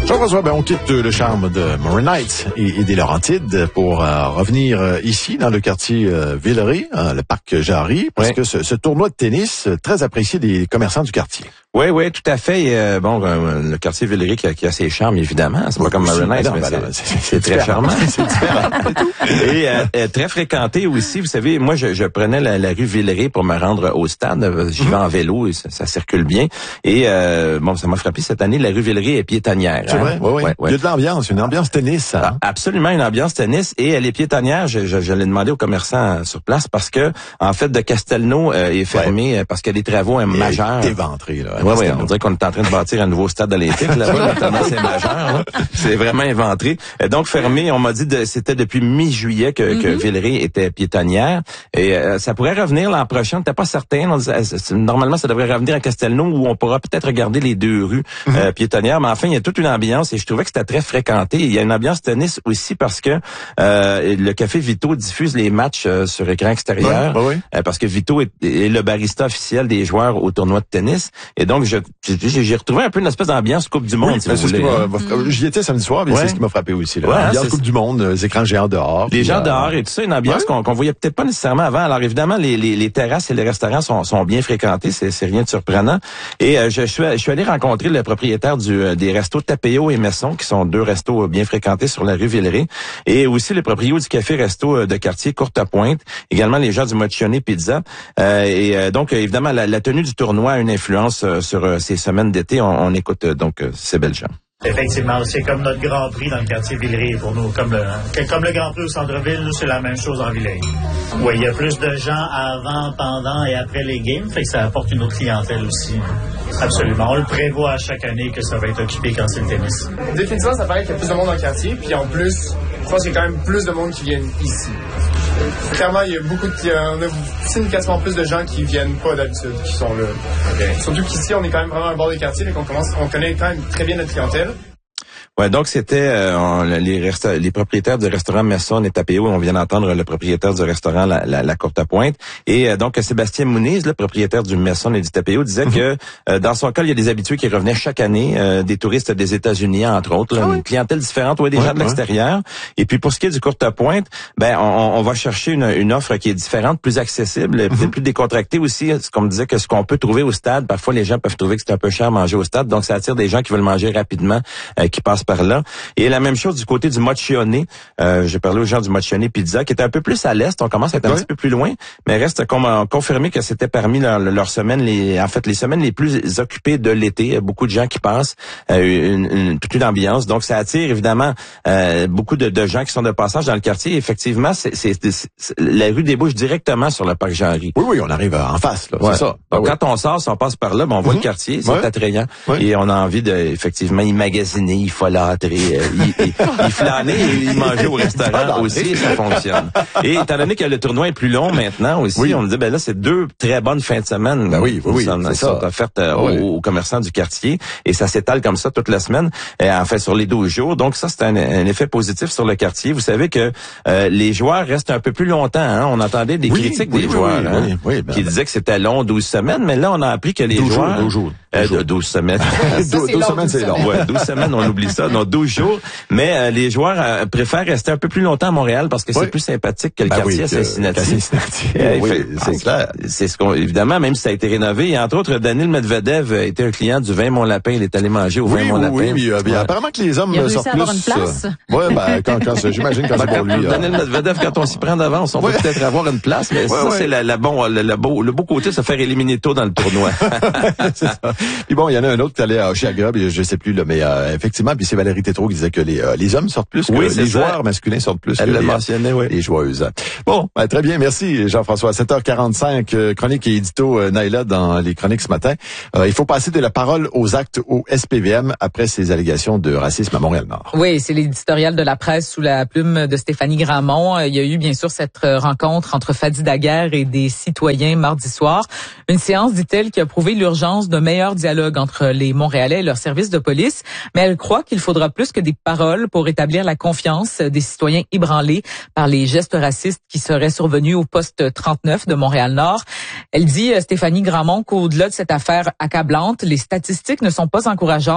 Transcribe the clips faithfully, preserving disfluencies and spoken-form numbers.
Jean-François, ben on quitte le charme de Maronite et, et des Laurentides pour euh, revenir euh, ici dans le quartier euh, Villeray, hein, le parc Jarry, parce oui. que ce, ce tournoi de tennis très apprécié des commerçants du quartier. Oui, oui, tout à fait. Euh, bon, euh, le quartier Villeray qui a, qui a ses charmes, évidemment. C'est pas comme Maronite, mais c'est, c'est, c'est très charmant. C'est différent. Et euh, euh, très fréquenté aussi. Vous savez, moi, je, je prenais la, la rue Villeray pour me rendre au stade. J'y vais mm-hmm. en vélo et ça, ça circule bien. Et euh, bon, ça m'a frappé cette année. La rue Villeray est piétonnière. C'est hein? vrai, oui, oui. Ouais, ouais. Il y a de l'ambiance, une ambiance tennis. Hein? Absolument, une ambiance tennis. Et elle est piétonnière. Je, je, je l'ai demandé aux commerçants sur place parce que, en fait, de Castelnau euh, est fermé ouais. parce qu'il y a des travaux euh, majeurs. C'est éventré, là. Oui, oui. On dirait qu'on est en train de bâtir un nouveau stade olympique là-bas. Notamment, c'est majeur. Là. C'est vraiment inventé. Et donc, fermé, on m'a dit que c'était depuis mi-juillet que, mm-hmm. que Villeray était piétonnière. Et euh, ça pourrait revenir l'an prochain. On n'était pas certain. On disait, normalement, ça devrait revenir à Castelnau où on pourra peut-être regarder les deux rues mm-hmm. euh, piétonnières. Mais enfin, il y a toute une ambiance et je trouvais que c'était très fréquenté. Il y a une ambiance tennis aussi parce que euh, le Café Vito diffuse les matchs euh, sur écran extérieur. Ouais, ouais, ouais. Euh, parce que Vito est, est le barista officiel des joueurs au tournoi de tennis. Et donc, je, j'ai, j'ai retrouvé un peu une espèce d'ambiance Coupe du Monde, oui, si vous voulez. Hein. J'y étais samedi soir, mais ouais. c'est ce qui m'a frappé aussi. Là. Ouais, ambiance Coupe du Monde, les écrans géants dehors. Les gens euh... dehors et tout ça, une ambiance ouais. qu'on, qu'on voyait peut-être pas nécessairement avant. Alors évidemment, les, les, les terrasses et les restaurants sont, sont bien fréquentés, c'est, c'est rien de surprenant. Et euh, je, je, suis, je suis allé rencontrer le propriétaire du, euh, des restos Tapéo et Messon, qui sont deux restos bien fréquentés sur la rue Villeray, et aussi le propriétaire du café-resto de quartier Courte-Pointe, également les gens du Mochione Pizza. Euh, et euh, donc, évidemment, la, la tenue du tournoi a une influence euh, sur euh, ces semaines d'été. On, on écoute euh, donc euh, ces belles gens. Effectivement, c'est comme notre Grand Prix dans le quartier Villeray pour nous. Comme le, comme le Grand Prix au centre-ville, nous, c'est la même chose en Villeray. Oui, il y a plus de gens avant, pendant et après les games, fait que ça apporte une autre clientèle aussi. Absolument. On le prévoit à chaque année que ça va être occupé quand c'est le tennis. Définitivement, ça paraît qu'il y a plus de monde dans le quartier, puis en plus, je pense qu'il y a quand même plus de monde qui viennent ici. Clairement, il y a beaucoup de... On a significativement plus de gens qui viennent pas d'habitude, qui sont là. Okay. Surtout qu'ici, on est quand même vraiment un bord de quartier, donc on commence, on connaît quand même très bien notre clientèle. Ouais, donc c'était euh, on, les, resta- les propriétaires du restaurant Messon et Tapéo. On vient d'entendre le propriétaire du restaurant La, la, la Courte-Pointe. Et euh, donc Sébastien Mouniz, le propriétaire du Messon et du Tapéo, disait mm-hmm. que euh, dans son cas, il y a des habitués qui revenaient chaque année, euh, des touristes des États-Unis entre autres, là, ah oui. une clientèle différente, ouais, des ouais, gens de ouais. l'extérieur. Et puis pour ce qui est du Courte-Pointe, ben on, on va chercher une, une offre qui est différente, plus accessible, mm-hmm. peut-être plus décontractée aussi. Ce qu'on me disait que ce qu'on peut trouver au stade, parfois les gens peuvent trouver que c'est un peu cher à manger au stade, donc ça attire des gens qui veulent manger rapidement, euh, qui passent par là. Et la même chose du côté du Mochione. Euh, j'ai parlé aux gens du Mochione Pizza, qui était un peu plus à l'est. On commence à être un oui. petit peu plus loin, mais reste com- confirmé que c'était parmi leurs leur semaines, les, en fait, les semaines les plus occupées de l'été. Beaucoup de gens qui passent, euh, une, une, toute une ambiance. Donc, ça attire évidemment euh, beaucoup de, de gens qui sont de passage dans le quartier. Effectivement, c'est, c'est, c'est, c'est la rue débouche directement sur le parc Jarry. Oui, oui, on arrive en face, là. Ouais. C'est ça. Donc, ah, oui. quand on sort, si on passe par là, ben, on voit mm-hmm. le quartier, c'est ouais. attrayant. Ouais. Et on a envie de, effectivement, y magasiner, y folâtrer, euh, y, y, y flâner et y manger au restaurant aussi, et ça fonctionne. Et étant donné que le tournoi est plus long maintenant aussi, oui. on nous dit, ben là, c'est deux très bonnes fins de semaine. Ben oui, oui, oui. Sont, sont offertes euh, oui. aux, aux commerçants du quartier et ça s'étale comme ça toute la semaine, et, en fait, sur les douze jours. Donc, ça, c'est un, un effet positif sur le quartier. Vous savez que euh, les joueurs restent un peu plus longtemps. Hein? On entendait des oui, critiques oui, des oui, joueurs oui, hein, oui, oui, ben, qui disaient que c'était long, douze semaines, mais là, on a appris que les douze joueurs... Jours, douze jours. Euh, douze semaines. douze semaines, c'est long. Ouais, douze semaines, on oublie ça. Non, douze jours. Mais euh, les joueurs euh, préfèrent rester un peu plus longtemps à Montréal parce que oui. c'est plus sympathique que le ben quartier oui, à Cincinnati. Euh, oui, fait, c'est clair. C'est ce qu'on, évidemment, même si ça a été rénové. Et entre autres, Daniil Medvedev était un client du vin Mon Lapin. Il est allé manger au oui, vin Mon oui, Lapin. Oui, oui, oui. Ouais. Apparemment que les hommes il a sortent plus. Avoir une place. Euh, ouais, ben, quand, quand, j'imagine quand ben, c'est pour lui. Daniil euh... Medvedev, quand on s'y prend d'avance, on ouais. peut peut-être avoir une place, mais ouais, ça, ouais. c'est la, la bon, le, le beau, le beau côté, se faire éliminer tôt dans le tournoi. C'est ça. Puis bon, il y en a un autre qui allait à Oshiaga, je sais plus, là, mais euh, effectivement, puis c'est Valérie Tétrault qui disait que les, euh, les hommes sortent plus, que oui, les ça. joueurs masculins sortent plus Elle que l'a les, mentionné, oui. les joueuses. Bon, ben, très bien, merci Jean-François. À sept heures quarante-cinq, euh, chronique et édito euh, Naila dans les chroniques ce matin. Euh, il faut passer de la parole aux actes au S P V M après ces allégations de racisme à Montréal-Nord. Oui, c'est l'éditorial de la presse sous la plume de Stéphanie Gramont. Il y a eu bien sûr cette rencontre entre Fadi Daguerre et des citoyens mardi soir. Une séance, dit-elle, qui a prouvé l'urgence d'un meilleur dialogue entre les Montréalais et leurs services de police, mais elle croit qu'il faudra plus que des paroles pour rétablir la confiance des citoyens ébranlés par les gestes racistes qui seraient survenus au poste trente-neuf de Montréal-Nord. Elle dit, Stéphanie Gramont, qu'au-delà de cette affaire accablante, les statistiques ne sont pas encourageantes.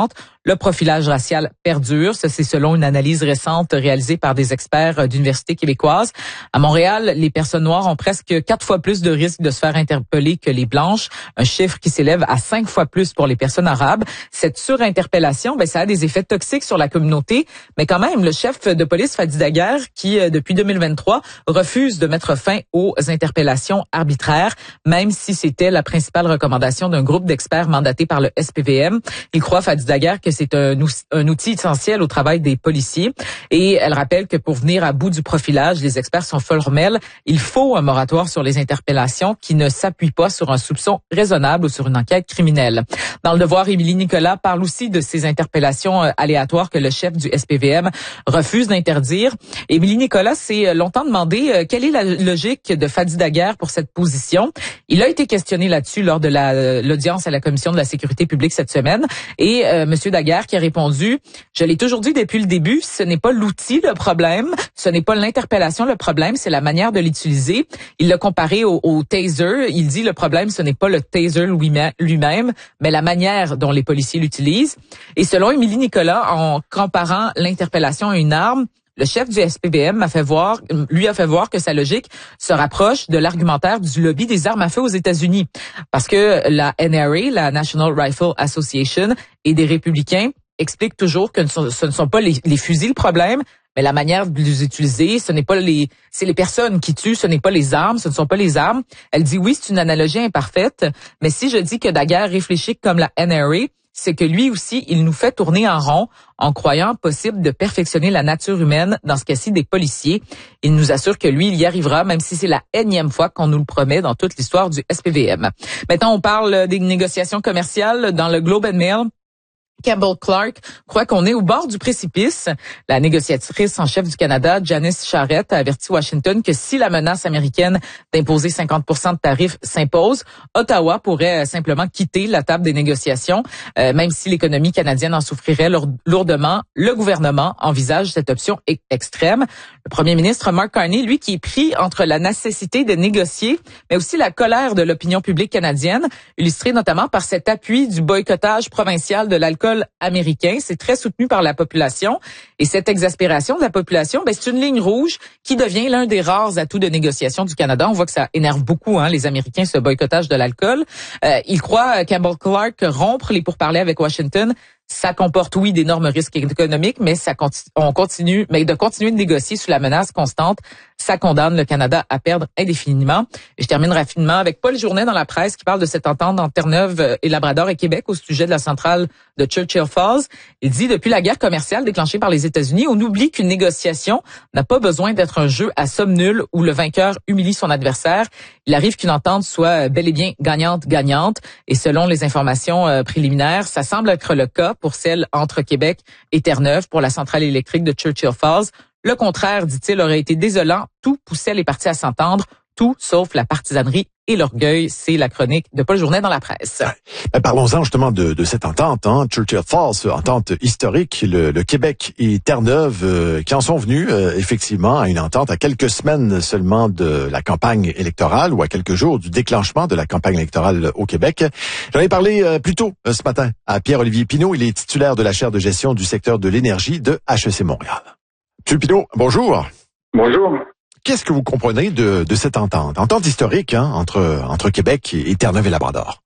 Le profilage racial perdure. Ça, c'est selon une analyse récente réalisée par des experts d'universités québécoises. À Montréal, les personnes noires ont presque quatre fois plus de risques de se faire interpeller que les blanches, un chiffre qui s'élève à cinq fois plus pour les personnes arabes. Cette surinterpellation, ben, ça a des effets toxiques sur la communauté, mais quand même, le chef de police, Fadi Daguerre, qui, depuis deux mille vingt-trois, refuse de mettre fin aux interpellations arbitraires, même si c'était la principale recommandation d'un groupe d'experts mandatés par le S P V M. Il croit, Fadi Daguerre, que c'est un, un outil essentiel au travail des policiers. Et elle rappelle que pour venir à bout du profilage, les experts sont formels. Il faut un moratoire sur les interpellations qui ne s'appuie pas sur un soupçon raisonnable ou sur une enquête criminelle. Dans le Devoir, Émilie Nicolas parle aussi de ces interpellations aléatoires que le chef du S P V M refuse d'interdire. Émilie Nicolas s'est longtemps demandé quelle est la logique de Fadi Daguerre pour cette position. Il a été questionné là-dessus lors de la, l'audience à la Commission de la sécurité publique cette semaine. Et euh, M. Daguerre qui a répondu, « Je l'ai toujours dit depuis le début, ce n'est pas l'outil le problème, ce n'est pas l'interpellation le problème, c'est la manière de l'utiliser. » Il l'a comparé au, au taser. Il dit, le problème, ce n'est pas le taser lui-même, mais la manière dont les policiers l'utilisent. Et selon Émilie Nicolas, en comparant l'interpellation à une arme, le chef du S P V M a fait voir, lui a fait voir que sa logique se rapproche de l'argumentaire du lobby des armes à feu aux États-Unis. Parce que la N R A, la National Rifle Association, et des républicains expliquent toujours que ce ne sont pas les, les fusils le problème, mais la manière de les utiliser, ce n'est pas les, c'est les personnes qui tuent, ce n'est pas les armes, ce ne sont pas les armes. Elle dit oui, c'est une analogie imparfaite, mais si je dis que Daguerre réfléchit comme la N R A, c'est que lui aussi, il nous fait tourner en rond en croyant possible de perfectionner la nature humaine, dans ce cas-ci des policiers. Il nous assure que lui, il y arrivera, même si c'est la énième fois qu'on nous le promet dans toute l'histoire du S P V M. Maintenant, on parle des négociations commerciales dans le Globe and Mail. Campbell Clark croit qu'on est au bord du précipice. La négociatrice en chef du Canada, Janice Charette, a averti Washington que si la menace américaine d'imposer cinquante pour cent de tarifs s'impose, Ottawa pourrait simplement quitter la table des négociations. Euh, même si l'économie canadienne en souffrirait lourdement, le gouvernement envisage cette option e- extrême. Le premier ministre Mark Carney, lui, qui est pris entre la nécessité de négocier, mais aussi la colère de l'opinion publique canadienne, illustrée notamment par cet appui du boycottage provincial de l'alcool américain. C'est très soutenu par la population. Et cette exaspération de la population, ben, c'est une ligne rouge qui devient l'un des rares atouts de négociation du Canada. On voit que ça énerve beaucoup, hein, les Américains, ce boycottage de l'alcool. Euh, il croit, Campbell Clark, rompre les pourparlers avec Washington, ça comporte, oui, d'énormes risques économiques, mais ça continue, on continue, mais de continuer de négocier sous la menace constante, ça condamne le Canada à perdre indéfiniment. Et je termine rapidement avec Paul Journet dans la presse qui parle de cette entente entre Terre-Neuve et Labrador et Québec au sujet de la centrale de Churchill Falls. Il dit, depuis la guerre commerciale déclenchée par les États-Unis, on oublie qu'une négociation n'a pas besoin d'être un jeu à somme nulle où le vainqueur humilie son adversaire. Il arrive qu'une entente soit bel et bien gagnante-gagnante. Et selon les informations euh, préliminaires, ça semble être le cas pour celle entre Québec et Terre-Neuve pour la centrale électrique de Churchill Falls. Le contraire, dit-il, aurait été désolant. Tout poussait les parties à s'entendre, tout sauf la partisanerie et l'orgueil. C'est la chronique de Paul Journet dans la presse. Ben, parlons-en justement de, de cette entente, hein, Churchill Falls, entente historique, le, le Québec et Terre-Neuve euh, qui en sont venus euh, effectivement à une entente à quelques semaines seulement de la campagne électorale ou à quelques jours du déclenchement de la campagne électorale au Québec. J'en ai parlé euh, plus tôt euh, ce matin à Pierre-Olivier Pinault. Il est titulaire de la chaire de gestion du secteur de l'énergie de H E C Montréal. Monsieur Pinault, bonjour. Bonjour. Qu'est-ce que vous comprenez de, de cette entente? Entente historique, hein, entre, entre Québec et Terre-Neuve et Labrador.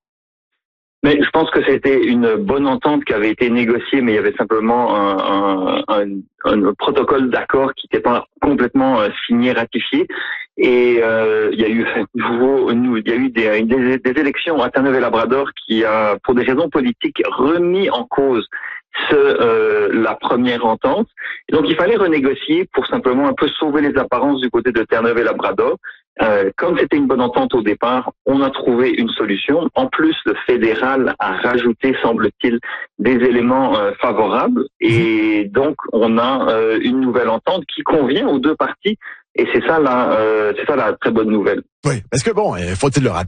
Mais je pense que c'était une bonne entente qui avait été négociée, mais il y avait simplement un, un, un, un protocole d'accord qui n'était pas complètement euh, signé, ratifié. Et euh, il y a eu, nous, il y a eu des, des, des élections à Terre-Neuve et Labrador qui a, pour des raisons politiques, remis en cause ce, euh, la première entente. Et donc il fallait renégocier pour simplement un peu sauver les apparences du côté de Terre-Neuve et Labrador. Euh, comme c'était une bonne entente au départ, on a trouvé une solution. En plus, le fédéral a rajouté, semble-t-il, des éléments euh, favorables. Et donc, on a euh, une nouvelle entente qui convient aux deux parties. Et c'est ça la, euh, c'est ça la très bonne nouvelle. Oui, parce que bon, faut-il le rappeler?